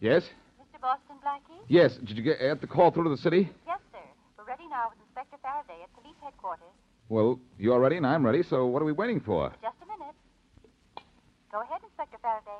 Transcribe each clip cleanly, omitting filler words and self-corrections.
Yes? Mr. Boston Blackie? Yes. Did you get the call through to the city? Yes, sir. We're ready now with Inspector Faraday at police headquarters. Well, you're ready and I'm ready, so what are we waiting for? Just a minute. Go ahead, Inspector Faraday.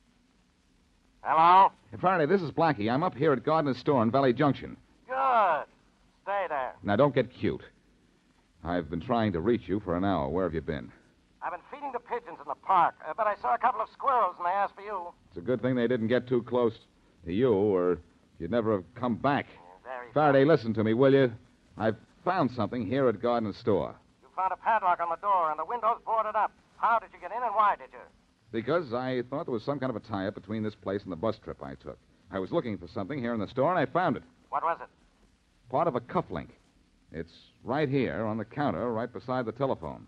Hello? Faraday, this is Blackie. I'm up here at Gardner's store in Valley Junction. Good. Stay there. Now, don't get cute. I've been trying to reach you for an hour. Where have you been? I've been feeding the pigeons in the park, but I saw a couple of squirrels and they asked for you. It's a good thing they didn't get too close to you, or you'd never have come back. Very Faraday, listen to me, will you? I've found something here at Gardner's store. You found a padlock on the door and the windows boarded up. How did you get in and why did you? Because I thought there was some kind of a tie-up between this place and the bus trip I took. I was looking for something here in the store, and I found it. What was it? Part of a cufflink. It's right here on the counter, right beside the telephone.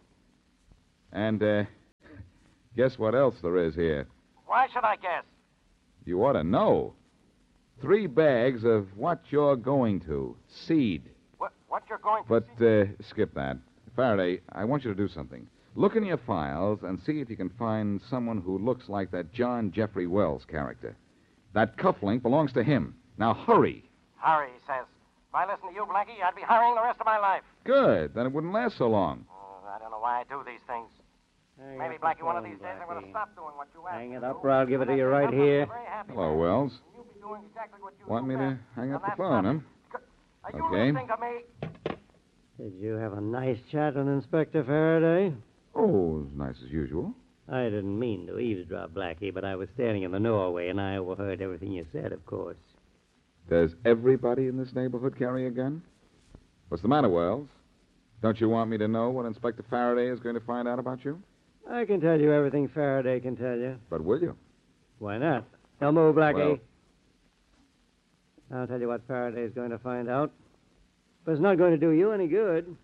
And, guess what else there is here? Why should I guess? You ought to know. 3 bags of what you're going to. Seed. What you're going to But, see? skip that. Faraday, I want you to do something. Look in your files and see if you can find someone who looks like that John Jeffrey Wells character. That cufflink belongs to him. Now, hurry. Hurry, he says. If I listened to you, Blackie, I'd be hurrying the rest of my life. Good. Then it wouldn't last so long. Oh, I don't know why I do these things. Maybe, Blackie, one of these days I'm going to stop doing what you ask. Hang it up or I'll give it to you right here. Hello, Wells. You'll be doing exactly what you Want do me to best. hang up And the that's phone, huh? nothing. Are you Okay. listening to me? Did you have a nice chat with Inspector Faraday? Oh, as nice as usual. I didn't mean to eavesdrop, Blackie, but I was standing in the doorway and I overheard everything you said, of course. Does everybody in this neighborhood carry a gun? What's the matter, Wells? Don't you want me to know what Inspector Faraday is going to find out about you? I can tell you everything Faraday can tell you. But will you? Why not? Don't move, Blackie. Well- I'll tell you what Faraday's going to find out. But it's not going to do you any good.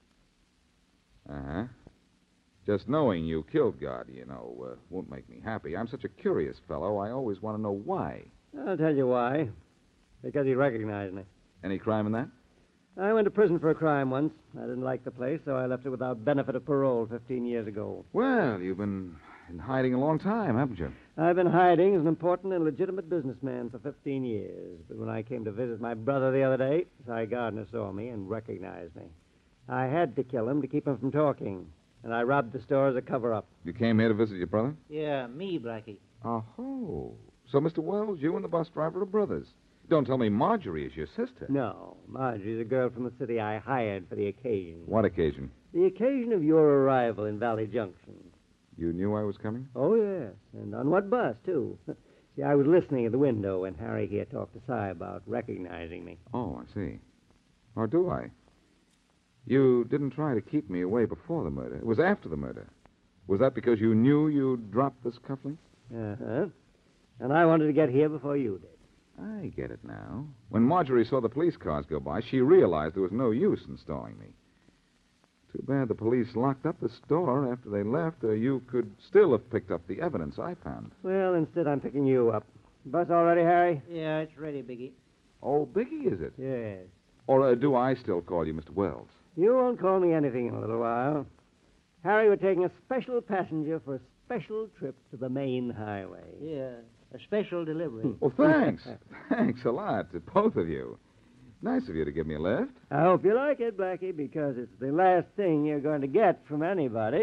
Uh-huh. Just knowing you killed God, won't make me happy. I'm such a curious fellow, I always want to know why. I'll tell you why. Because he recognized me. Any crime in that? I went to prison for a crime once. I didn't like the place, so I left it without benefit of parole 15 years ago. Well, you've been in hiding a long time, haven't you? I've been hiding as an important and legitimate businessman for 15 years. But when I came to visit my brother the other day, Cy Gardner saw me and recognized me. I had to kill him to keep him from talking. And I robbed the store as a cover-up. You came here to visit your brother? Yeah, me, Blackie. Oh. So, Mr. Wells, you and the bus driver are brothers. Don't tell me Marjorie is your sister. No, Marjorie's a girl from the city I hired for the occasion. What occasion? The occasion of your arrival in Valley Junction. You knew I was coming? Oh, yes. And on what bus, too? See, I was listening at the window when Harry here talked to Cy about recognizing me. Oh, I see. Or do I? You didn't try to keep me away before the murder. It was after the murder. Was that because you knew you'd dropped this cufflink? Uh-huh. And I wanted to get here before you did. I get it now. When Marjorie saw the police cars go by, she realized there was no use in stalling me. Too bad the police locked up the store after they left, or you could still have picked up the evidence I found. Well, instead, I'm picking you up. Bus all ready, Harry? Yeah, it's ready, Biggie. Oh, Biggie, is it? Yes. Or do I still call you Mr. Wells? You won't call me anything in a little while. Harry, we're taking a special passenger for a special trip to the main highway. Yeah, a special delivery. Well, thanks. Thanks a lot to both of you. Nice of you to give me a lift. I hope you like it, Blackie, because it's the last thing you're going to get from anybody.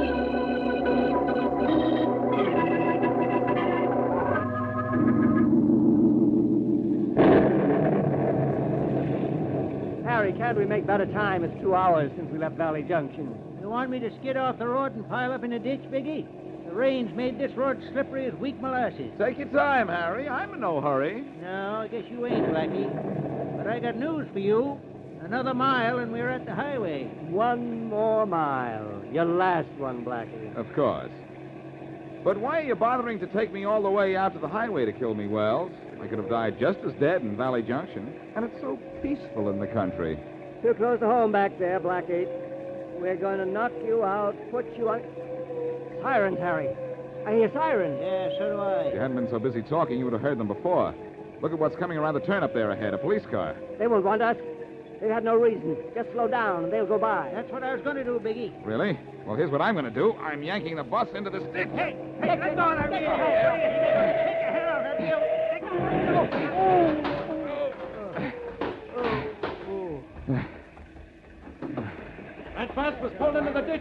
Harry, can't we make better time? It's 2 hours since we left Valley Junction. You want me to skid off the road and pile up in a ditch, Biggie? The rain's made this road slippery as weak molasses. Take your time, Harry. I'm in no hurry. No, I guess you ain't, Blackie. But I got news for you. Another mile and we're at the highway. 1 more mile. Your last one, Blackie. Of course. But why are you bothering to take me all the way out to the highway to kill me, Wells? I could have died just as dead in Valley Junction. And it's so peaceful in the country. Too close to home back there, Blackie. We're going to knock you out, put you on... Sirens, Harry. I hear sirens. Yeah, so do I. If you hadn't been so busy talking, you would have heard them before. Look at what's coming around the turn up there ahead, a police car. They won't want us. They've had no reason. Just slow down and they'll go by. That's what I was going to do, Biggie. Really? Well, here's what I'm going to do. I'm yanking the bus into this ditch. Hey, let go of that. Take your hand off that wheel.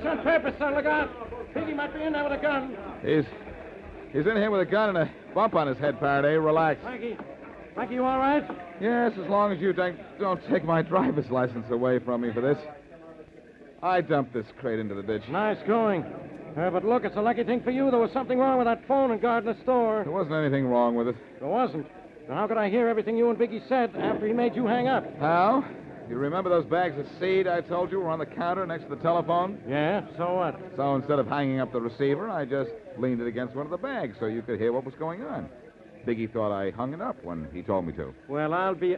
It's on purpose, son. Look out. Piggy might be in there with a gun. He's in here with a gun and a bump on his head, Faraday. Relax. Frankie, you all right? Yes, as long as you don't take my driver's license away from me for this. I dumped this crate into the ditch. Nice going. But look, it's a lucky thing for you. There was something wrong with that phone in Gardner's store. There wasn't anything wrong with it. There wasn't. So how could I hear everything you and Biggie said after he made you hang up? How? You remember those bags of seed I told you were on the counter next to the telephone? Yeah, so what? So instead of hanging up the receiver, I just leaned it against one of the bags so you could hear what was going on. Biggie thought I hung it up when he told me to. Well,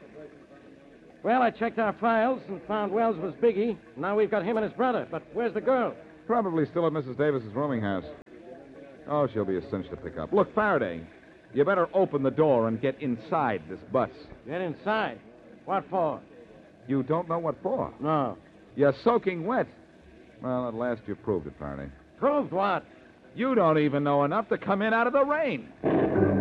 I checked our files and found Wells was Biggie. Now we've got him and his brother. But where's the girl? Probably still at Mrs. Davis's rooming house. Oh, she'll be a cinch to pick up. Look, Faraday, you better open the door and get inside this bus. Get inside? What for? You don't know what for? No. You're soaking wet. Well, at last you proved it, Faraday. Proved what? You don't even know enough to come in out of the rain.